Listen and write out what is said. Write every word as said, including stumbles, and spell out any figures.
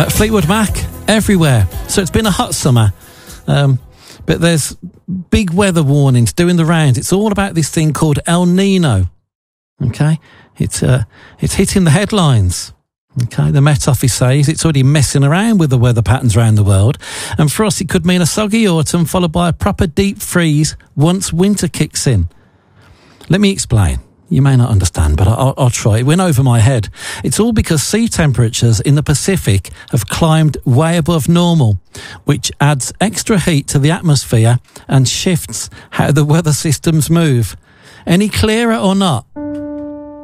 Uh, Fleetwood Mac, everywhere. So it's been a hot summer. Um, but there's big weather warnings doing the rounds. It's all about this thing called El Nino. Okay? It's, uh, it's hitting the headlines. Okay? The Met Office says it's already messing around with the weather patterns around the world. And for us, it could mean a soggy autumn followed by a proper deep freeze once winter kicks in. Let me explain. You may not understand, but I'll, I'll try. It went over my head. It's all because sea temperatures in the Pacific have climbed way above normal, which adds extra heat to the atmosphere and shifts how the weather systems move. Any clearer or not?